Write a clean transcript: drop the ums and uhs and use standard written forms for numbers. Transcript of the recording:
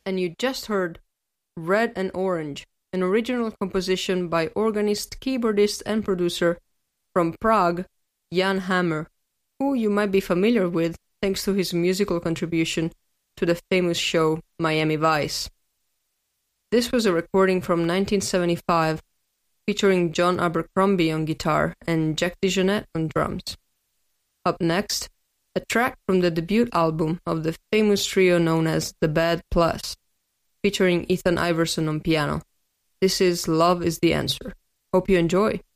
And you just heard Red and Orange, an original composition by organist, keyboardist, and producer from Prague, Jan Hammer, who you might be familiar with thanks to his musical contribution to the famous show Miami Vice. This was a recording from 1975 featuring John Abercrombie on guitar and Jack DeJohnette on drums. Up next, a track from the debut album of the famous trio known as The Bad Plus, featuring Ethan Iverson on piano. This is Love is the Answer. Hope you enjoy.